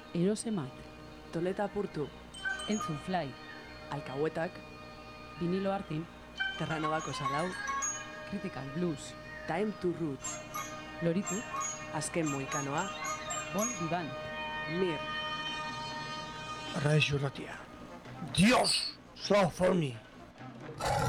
Erosemat, Toleta apurtu, Entzun Fly, Alkahuetak, Vinilo Artin, Terranobako Salau, Critical Blues, Time to Roots, Loritu, Azken Moikanoa, Bon Vivant, Mir, Radio Ratia. Dios, so for me.